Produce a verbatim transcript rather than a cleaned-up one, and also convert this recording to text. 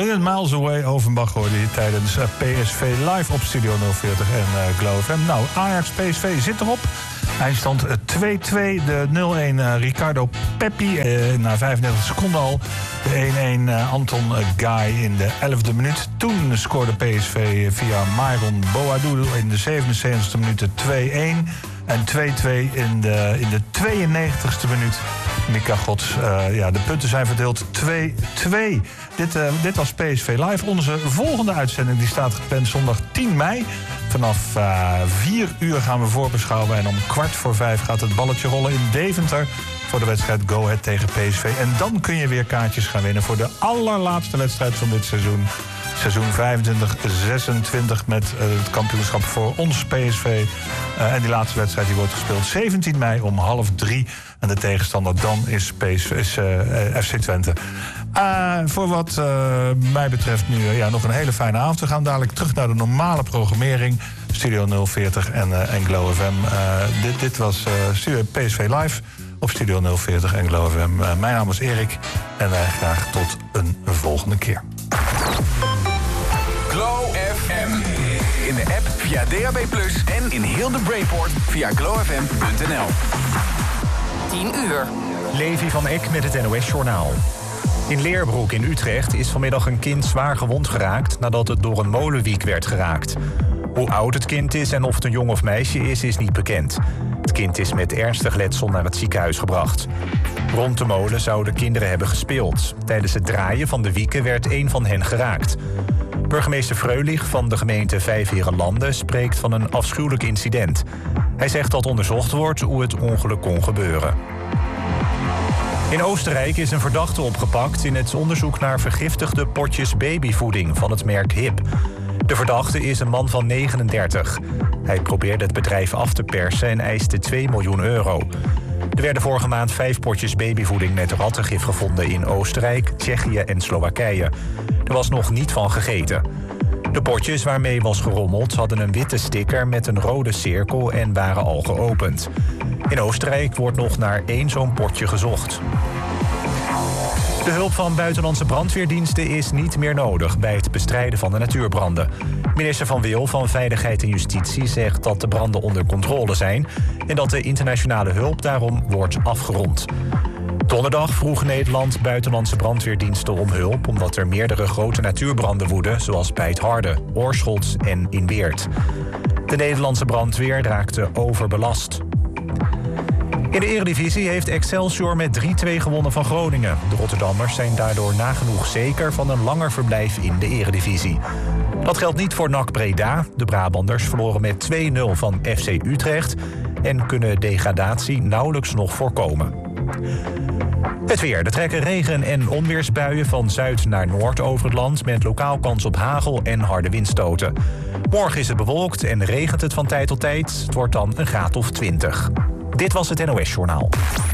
Million Miles Away, Overbach hoorde je tijdens uh, P S V live op Studio nul veertig en uh, Glow F M. Nou, Ajax-P S V zit erop. Eindstand twee-twee, de nul-een uh, Ricardo Peppi uh, na vijfennegentig seconden al. De één-een uh, Anton uh, Guy in de elfde minuut. Toen scoorde P S V via Myron Boadou in de zevenenzeventigste minuut twee-een. En twee-twee in de, in de tweeënnegentigste minuut. Mika Gods, uh, ja, de punten zijn verdeeld twee-twee. Dit, uh, dit was P S V Live. Onze volgende uitzending die staat gepland zondag tien mei. Vanaf uh, vier uur gaan we voorbeschouwen. En om kwart voor vijf gaat het balletje rollen in Deventer voor de wedstrijd Go Ahead tegen P S V. En dan kun je weer kaartjes gaan winnen voor de allerlaatste wedstrijd van dit seizoen. Seizoen vijfentwintig zesentwintig met uh, het kampioenschap voor ons P S V. Uh, en die laatste wedstrijd die wordt gespeeld zeventien mei om half drie. En de tegenstander dan is, P S V, is uh, F C Twente. Uh, voor wat uh, mij betreft nu uh, ja, nog een hele fijne avond. We gaan dadelijk terug naar de normale programmering. Studio nul veertig en, uh, en Glow F M. Uh, dit, dit was uh, Studio P S V Live op Studio nul veertig en Glow F M. Uh, mijn naam is Erik en uh, graag tot een volgende keer. Glow F M. In de app via D A B plus, en in heel de Brainport via glow f m punt n l. tien uur. Levi van Eck met het N O S-journaal. In Leerbroek in Utrecht is vanmiddag een kind zwaar gewond geraakt nadat het door een molenwiek werd geraakt. Hoe oud het kind is en of het een jong of meisje is, is niet bekend. Het kind is met ernstig letsel naar het ziekenhuis gebracht. Rond de molen zouden kinderen hebben gespeeld. Tijdens het draaien van de wieken werd een van hen geraakt. Burgemeester Freulich van de gemeente Vijfheerenlanden spreekt van een afschuwelijk incident. Hij zegt dat onderzocht wordt hoe het ongeluk kon gebeuren. In Oostenrijk is een verdachte opgepakt in het onderzoek naar vergiftigde potjes babyvoeding van het merk Hip. De verdachte is een man van negenendertig. Hij probeerde het bedrijf af te persen en eiste twee miljoen euro. Er werden vorige maand vijf potjes babyvoeding met rattengif gevonden in Oostenrijk, Tsjechië en Slowakije. Er was nog niet van gegeten. De potjes waarmee was gerommeld hadden een witte sticker met een rode cirkel en waren al geopend. In Oostenrijk wordt nog naar één zo'n potje gezocht. De hulp van buitenlandse brandweerdiensten is niet meer nodig bij het bestrijden van de natuurbranden. Minister Van Wil van Veiligheid en Justitie zegt dat de branden onder controle zijn en dat de internationale hulp daarom wordt afgerond. Donderdag vroeg Nederland buitenlandse brandweerdiensten om hulp omdat er meerdere grote natuurbranden woeden, zoals bij het Harde, Oorschot en in Weert. De Nederlandse brandweer raakte overbelast. In de Eredivisie heeft Excelsior met drie-twee gewonnen van Groningen. De Rotterdammers zijn daardoor nagenoeg zeker van een langer verblijf in de Eredivisie. Dat geldt niet voor N A C Breda. De Brabanders verloren met twee nul van F C Utrecht en kunnen degradatie nauwelijks nog voorkomen. Het weer. Er trekken regen- en onweersbuien van zuid naar noord over het land met lokaal kans op hagel en harde windstoten. Morgen is het bewolkt en regent het van tijd tot tijd. Het wordt dan een graad of twintig. Dit was het N O S-journaal.